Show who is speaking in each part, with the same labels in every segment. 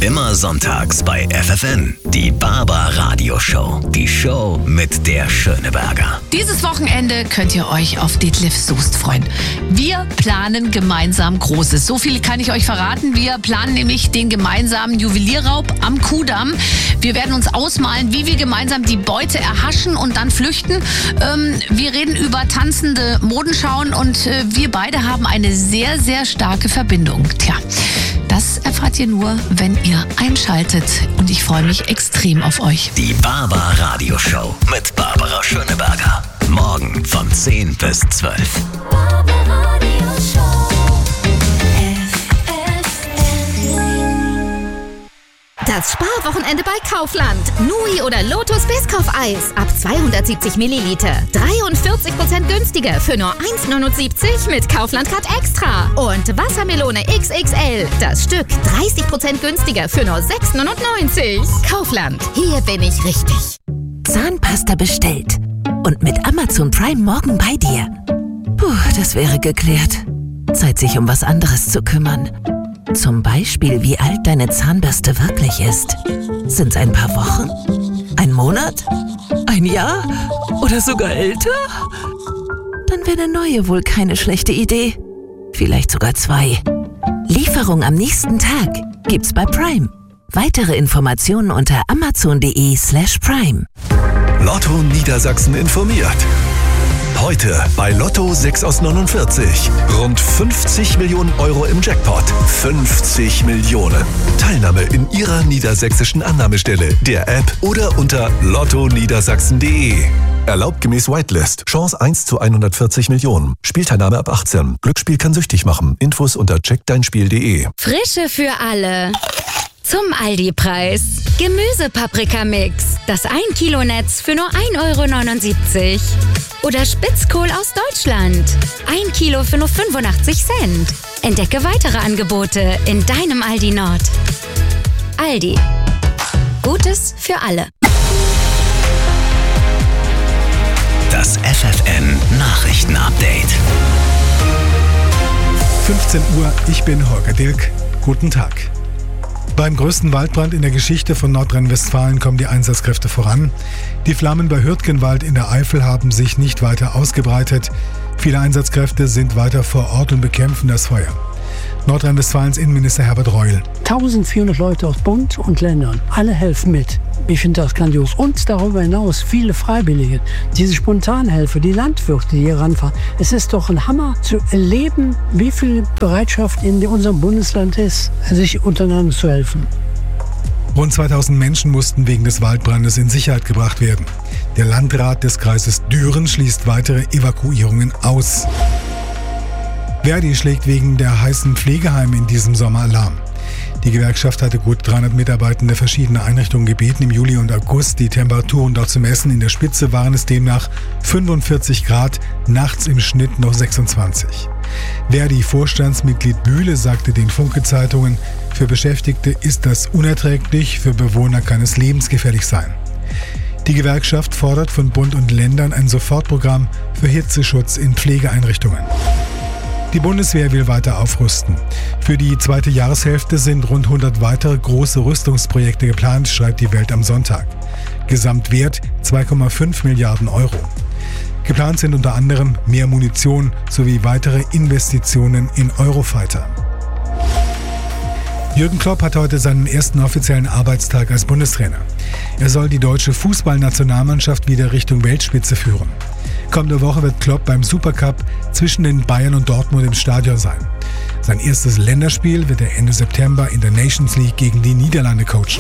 Speaker 1: Immer sonntags bei FFN. Die Barber-Radio-Show. Die Show mit der Schöneberger.
Speaker 2: Dieses Wochenende könnt ihr euch auf Detlef Soest freuen. Wir planen gemeinsam Großes. So viel kann ich euch verraten. Wir planen nämlich den gemeinsamen Juwelierraub am Kudamm. Wir werden uns ausmalen, wie wir gemeinsam die Beute erhaschen und dann flüchten. Wir reden über tanzende Modenschauen und wir beide haben eine sehr, sehr starke Verbindung. Tja, das erfahrt ihr nur, wenn ihr einschaltet. Und ich freue mich extrem auf euch.
Speaker 1: Die Barber-Radio-Show mit Barbara Schöneberger. Morgen von 10 bis 12.
Speaker 3: Das Sparwochenende bei Kaufland. Nui oder Lotus Biscoff-Eis ab 270 Milliliter. 43% günstiger für nur 1,79 mit Kaufland Card Extra. Und Wassermelone XXL. Das Stück 30% günstiger für nur 6,99. Kaufland. Hier bin ich richtig.
Speaker 4: Zahnpasta bestellt. Und mit Amazon Prime morgen bei dir. Puh, das wäre geklärt. Zeit, sich um was anderes zu kümmern. Zum Beispiel, wie alt deine Zahnbürste wirklich ist. Sind's ein paar Wochen? Ein Monat? Ein Jahr? Oder sogar älter? Dann wäre eine neue wohl keine schlechte Idee. Vielleicht sogar 2. Lieferung am nächsten Tag gibt's bei Prime. Weitere Informationen unter amazon.de/prime.
Speaker 5: Lotto Niedersachsen informiert. Heute bei Lotto 6 aus 49. Rund 50 Millionen Euro im Jackpot. 50 Millionen. Teilnahme in Ihrer niedersächsischen Annahmestelle, der App oder unter lottoniedersachsen.de. Erlaubt gemäß Whitelist. Chance 1 zu 140 Millionen. Spielteilnahme ab 18. Glücksspiel kann süchtig machen. Infos unter checkdeinspiel.de.
Speaker 3: Frische für alle. Zum Aldi-Preis. Gemüsepaprikamix. Das 1 Kilo Netz für nur 1,79 €. Oder Spitzkohl aus Deutschland. 1 Kilo für nur 85 Cent. Entdecke weitere Angebote in deinem Aldi Nord. Aldi. Gutes für alle.
Speaker 1: Das FFN Nachrichtenupdate.
Speaker 6: 15 Uhr, ich bin Holger Dilk. Guten Tag. Beim größten Waldbrand in der Geschichte von Nordrhein-Westfalen kommen die Einsatzkräfte voran. Die Flammen bei Hürtgenwald in der Eifel haben sich nicht weiter ausgebreitet. Viele Einsatzkräfte sind weiter vor Ort und bekämpfen das Feuer. Nordrhein-Westfalens Innenminister Herbert Reul.
Speaker 7: 1400 Leute aus Bund und Ländern, alle helfen mit. Ich finde das grandios. Und darüber hinaus viele Freiwillige, diese Spontanhelfer, die Landwirte, die hier ranfahren. Es ist doch ein Hammer zu erleben, wie viel Bereitschaft in unserem Bundesland ist, sich untereinander zu helfen.
Speaker 6: Rund 2000 Menschen mussten wegen des Waldbrandes in Sicherheit gebracht werden. Der Landrat des Kreises Düren schließt weitere Evakuierungen aus. Verdi schlägt wegen der heißen Pflegeheime in diesem Sommer Alarm. Die Gewerkschaft hatte gut 300 Mitarbeitende verschiedener Einrichtungen gebeten, im Juli und August die Temperaturen dort zu messen. In der Spitze waren es demnach 45 Grad, nachts im Schnitt noch 26. Verdi-Vorstandsmitglied Bühle sagte den Funke-Zeitungen, für Beschäftigte ist das unerträglich, für Bewohner kann es lebensgefährlich sein. Die Gewerkschaft fordert von Bund und Ländern ein Sofortprogramm für Hitzeschutz in Pflegeeinrichtungen. Die Bundeswehr will weiter aufrüsten. Für die zweite Jahreshälfte sind rund 100 weitere große Rüstungsprojekte geplant, schreibt die Welt am Sonntag. Gesamtwert 2,5 Milliarden Euro. Geplant sind unter anderem mehr Munition sowie weitere Investitionen in Eurofighter. Jürgen Klopp hat heute seinen ersten offiziellen Arbeitstag als Bundestrainer. Er soll die deutsche Fußballnationalmannschaft wieder Richtung Weltspitze führen. Kommende Woche wird Klopp beim Supercup zwischen den Bayern und Dortmund im Stadion sein. Sein erstes Länderspiel wird er Ende September in der Nations League gegen die Niederlande coachen.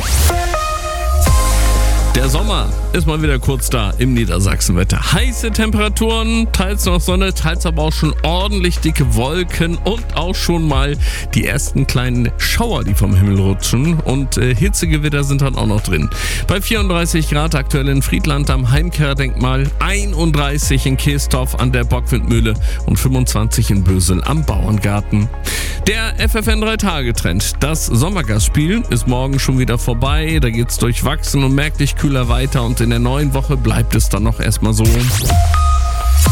Speaker 8: Der Sommer ist mal wieder kurz da im Niedersachsenwetter. Heiße Temperaturen, teils noch Sonne, teils aber auch schon ordentlich dicke Wolken und auch schon mal die ersten kleinen Schauer, die vom Himmel rutschen. Und Hitzegewitter sind dann auch noch drin. Bei 34 Grad aktuell in Friedland am Heimkehrdenkmal, 31 in Keestorf an der Bockwindmühle und 25 in Bösel am Bauerngarten. Der FFN 3-Tage-Trend. Das Sommergastspiel ist morgen schon wieder vorbei. Da geht's durchwachsen und merklich kühler weiter und in der neuen Woche bleibt es dann noch erstmal so.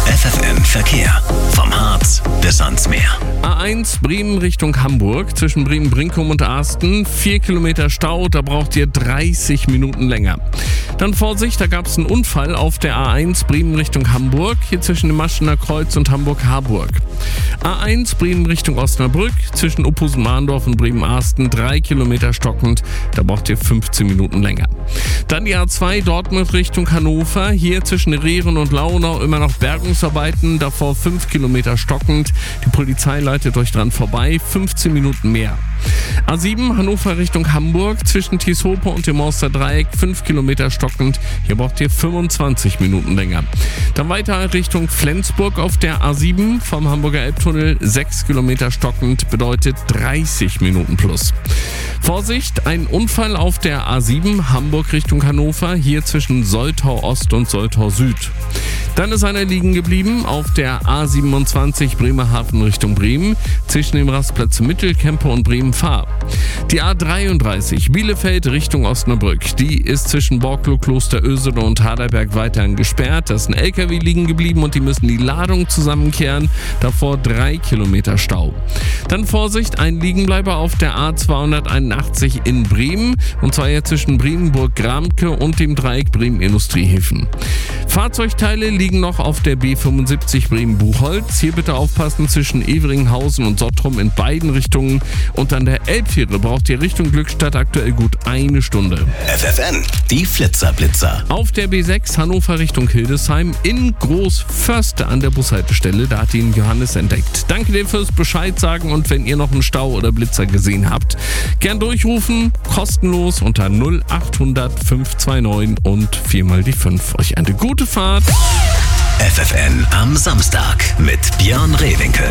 Speaker 1: FFN Verkehr. Vom Harz bis ans Meer.
Speaker 8: A1 Bremen Richtung Hamburg, zwischen Bremen-Brinkum und Asten, 4 Kilometer Stau, da braucht ihr 30 Minuten länger. Dann Vorsicht, da gab es einen Unfall auf der A1 Bremen Richtung Hamburg, hier zwischen dem Maschener Kreuz und Hamburg-Harburg. A1 Bremen Richtung Osnabrück, zwischen Uphusen-Mahndorf und Bremen-Asten, 3 Kilometer stockend, da braucht ihr 15 Minuten länger. Dann die A2 Dortmund Richtung Hannover, hier zwischen Rehren und Launau immer noch Bergungsarbeiten, davor 5 Kilometer stockend, die Polizei leitet euch dran vorbei, 15 Minuten mehr. A7 Hannover Richtung Hamburg, zwischen Tieshope und dem Mauster-Dreieck, 5 Kilometer stockend, hier braucht ihr 25 Minuten länger. Dann weiter Richtung Flensburg auf der A7 vom Hamburger Elbtunnel, 6 Kilometer stockend, bedeutet 30 Minuten plus. Vorsicht, ein Unfall auf der A7 Hamburg Richtung Hannover, hier zwischen Soltau Ost und Soltau Süd. Dann ist einer liegen geblieben auf der A27 Bremerhaven Richtung Bremen, zwischen dem Rastplatz Mittelkempe und Bremen-Fahr. Die A33 Bielefeld Richtung Osnabrück, die ist zwischen Borklow, Kloster Ösede und Haderberg weiterhin gesperrt. Da ist ein LKW liegen geblieben und die müssen die Ladung zusammenkehren. Davor 3 Kilometer Stau. Dann Vorsicht, ein Liegenbleiber auf der A281 in Bremen, und zwar hier zwischen Bremenburg-Gramke und dem Dreieck Bremen-Industriehäfen. Fahrzeugteile liegen noch auf der B75 Bremen-Buchholz. Hier bitte aufpassen zwischen Everinghausen und Sottrum in beiden Richtungen. Und an der Elbfähre braucht ihr Richtung Glückstadt aktuell gut 1 Stunde.
Speaker 1: FFN, die Flitzer-Blitzer.
Speaker 8: Auf der B6 Hannover Richtung Hildesheim in Großförste an der Bushaltestelle. Da hat ihn Johannes entdeckt. Danke dir fürs Bescheid sagen, und wenn ihr noch einen Stau oder Blitzer gesehen habt, gern durchrufen, kostenlos unter 0800 529 und 4 mal die 5. Euch eine gute Fahrt.
Speaker 1: FFN am Samstag mit Björn Rehwinkel.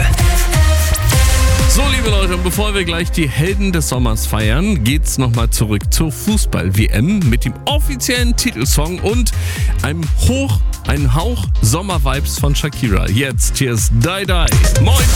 Speaker 8: So, liebe Leute, und bevor wir gleich die Helden des Sommers feiern, geht's nochmal zurück zur Fußball-WM mit dem offiziellen Titelsong und einem Hauch Sommer-Vibes von Shakira. Jetzt, hier ist Die Die. Moin!